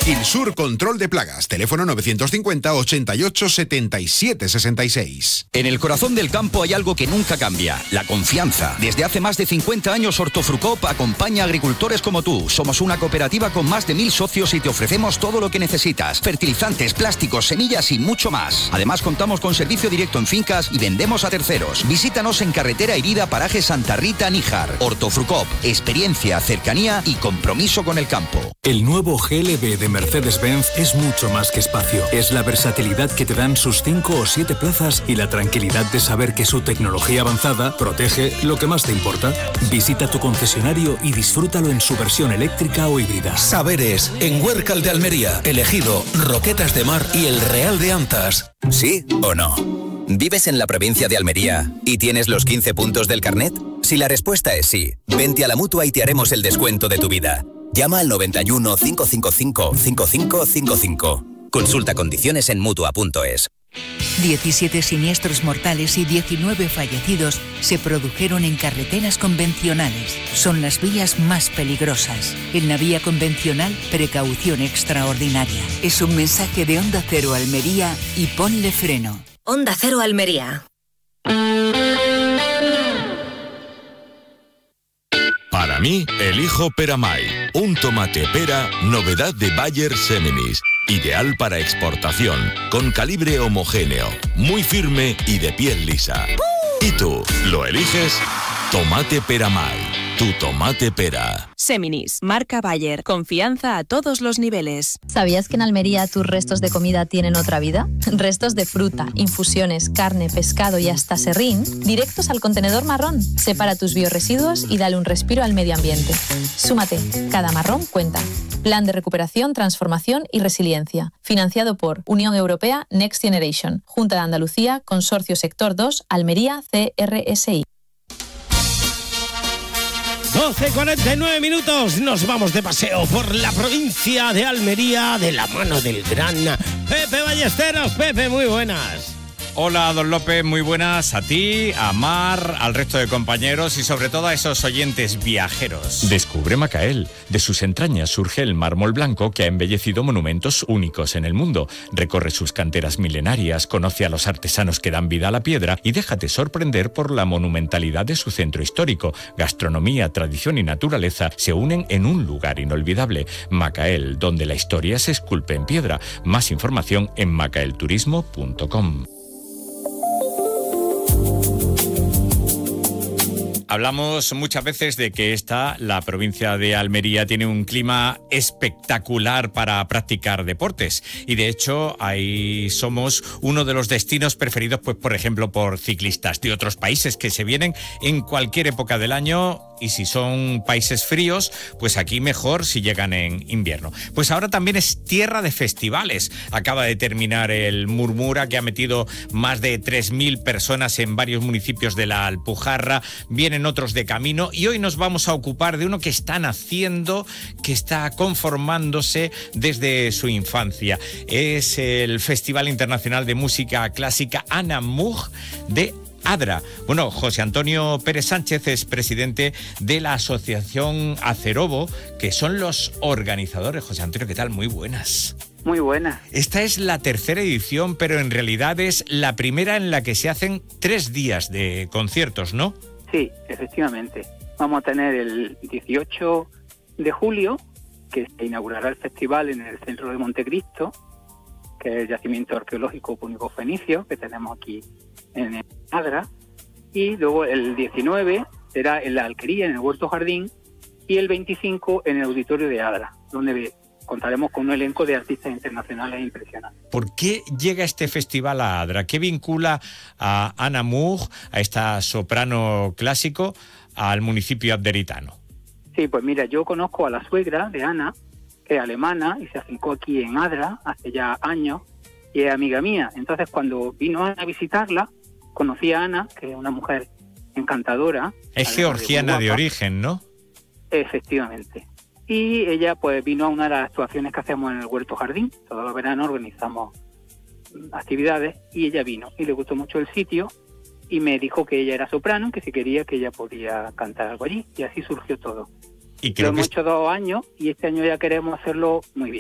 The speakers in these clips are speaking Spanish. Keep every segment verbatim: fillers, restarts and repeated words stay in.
Gilsur Control de Plagas, teléfono novecientos cincuenta, ochenta y ocho, setenta y siete, sesenta y seis. En el corazón del campo hay algo que nunca cambia, la confianza. Desde hace más de cincuenta años Hortofrucop acompaña a agricultores como tú. Somos una cooperativa con más de mil socios y te ofrecemos todo lo que necesitas. Fertilizantes, plásticos, semillas y mucho más. Además contamos con servicio directo en fincas y vendemos a terceros. Visítanos en Carretera Herida, paraje Santa Rita, Níjar. Hortofrucop, experiencia, cercanía y compromiso con el campo. El nuevo G L B de Mercedes-Benz es mucho más que espacio. Es la versatilidad que te dan sus cinco o siete plazas y la tranquilidad de saber que su tecnología avanzada protege lo que más te importa. Visita tu concesionario y disfrútalo en su versión eléctrica o híbrida. Saberes, en Huércal de Almería, Elegido, Roquetas de Mar y El Real de Antas. ¿Sí o no? ¿Vives en la provincia de Almería y tienes los quince puntos del carnet? Si la respuesta es sí, vente a la Mutua y te haremos el descuento de tu vida. Llama al noventa y uno, cinco cinco cinco, cinco cinco cinco cinco. Consulta condiciones en Mutua punto es. diecisiete siniestros mortales y diecinueve fallecidos se produjeron en carreteras convencionales. Son las vías más peligrosas. En la vía convencional, precaución extraordinaria. Es un mensaje de Onda Cero Almería y ponle freno. Onda Cero Almería. Para mí, elijo Peramay, un tomate pera, novedad de Bayer Seminis. Ideal para exportación, con calibre homogéneo, muy firme y de piel lisa. ¿Y tú, lo eliges? Tomate Peramay, tu tomate pera. Seminis, marca Bayer, confianza a todos los niveles. ¿Sabías que en Almería tus restos de comida tienen otra vida? Restos de fruta, infusiones, carne, pescado y hasta serrín, directos al contenedor marrón. Separa tus biorresiduos y dale un respiro al medio ambiente. Súmate, cada marrón cuenta. Plan de recuperación, transformación y resiliencia. Financiado por Unión Europea Next Generation, Junta de Andalucía, Consorcio Sector dos, Almería, C R S I. doce cuarenta y nueve minutos, nos vamos de paseo por la provincia de Almería de la mano del gran Pepe Ballesteros. Pepe, muy buenas. Hola, don López, muy buenas a ti, a Mar, al resto de compañeros y sobre todo a esos oyentes viajeros. Descubre Macael. De sus entrañas surge el mármol blanco que ha embellecido monumentos únicos en el mundo. Recorre sus canteras milenarias, conoce a los artesanos que dan vida a la piedra y déjate sorprender por la monumentalidad de su centro histórico. Gastronomía, tradición y naturaleza se unen en un lugar inolvidable. Macael, donde la historia se esculpe en piedra. Más información en macaelturismo punto com. Hablamos muchas veces de que esta, la provincia de Almería, tiene un clima espectacular para practicar deportes. Y de hecho, ahí somos uno de los destinos preferidos, pues por ejemplo, por ciclistas de otros países que se vienen en cualquier época del año. Y si son países fríos, pues aquí mejor si llegan en invierno. Pues ahora también es tierra de festivales. Acaba de terminar el Murmura, que ha metido más de tres mil personas en varios municipios de la Alpujarra. Vienen otros de camino y hoy nos vamos a ocupar de uno que están haciendo, que está conformándose desde su infancia. Es el Festival Internacional de Música Clásica Ana Moog de Adra. Bueno, José Antonio Pérez Sánchez es presidente de la asociación Acerobo, que son los organizadores. José Antonio, ¿qué tal? Muy buenas. Muy buenas. Esta es la tercera edición, pero en realidad es la primera en la que se hacen tres días de conciertos, ¿no? Sí, efectivamente. Vamos a tener el dieciocho de julio, que se inaugurará el festival en el centro de Montecristo, que es el yacimiento arqueológico púnico fenicio que tenemos aquí en Adra, y luego el diecinueve será en la Alquería, en el Huerto Jardín, y el veinticinco en el Auditorio de Adra, donde contaremos con un elenco de artistas internacionales impresionantes. ¿Por qué llega este festival a Adra? ¿Qué vincula a Ana Moog, a esta soprano clásico, al municipio abderitano? Sí, pues mira, yo conozco a la suegra de Ana, que es alemana, y se afincó aquí en Adra hace ya años, y es amiga mía. Entonces, cuando vino Ana a visitarla, conocí a Ana, que es una mujer encantadora. Es georgiana de, de origen, ¿no? Efectivamente. Y ella pues vino a una de las actuaciones que hacemos en el Huerto Jardín. Todos los veranos organizamos actividades y ella vino y le gustó mucho el sitio y me dijo que ella era soprano, que si quería que ella podía cantar algo allí, y así surgió todo. Y creo lo hemos que... hecho dos años y este año ya queremos hacerlo muy bien.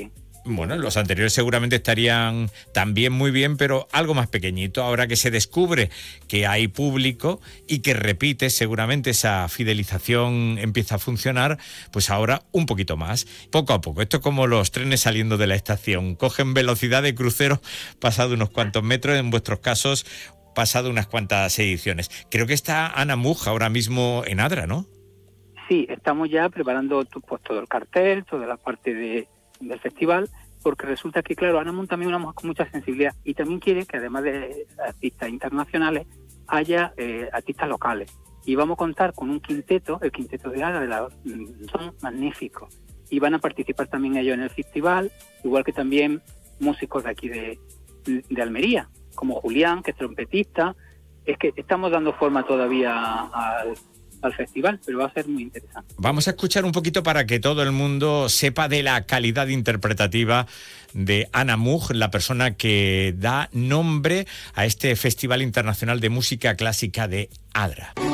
Bueno, los anteriores seguramente estarían también muy bien, pero algo más pequeñito. Ahora que se descubre que hay público y que repite, seguramente esa fidelización empieza a funcionar, pues ahora un poquito más, poco a poco. Esto es como los trenes saliendo de la estación. Cogen velocidad de crucero pasado unos cuantos metros, en vuestros casos, pasado unas cuantas ediciones. Creo que está Ana Muj ahora mismo en Adra, ¿no? Sí, estamos ya preparando pues, todo el cartel, toda la parte de del festival, porque resulta que, claro, Ana Muj también es una mujer con mucha sensibilidad y también quiere que, además de artistas internacionales, haya eh, artistas locales. Y vamos a contar con un quinteto, el quinteto de Adra, de la, son magníficos. Y van a participar también ellos en el festival, igual que también músicos de aquí de, de Almería, como Julián, que es trompetista. Es que estamos dando forma todavía al... al festival, pero va a ser muy interesante. Vamos a escuchar un poquito para que todo el mundo sepa de la calidad interpretativa de Ana Muj, la persona que da nombre a este Festival Internacional de Música Clásica de Adra.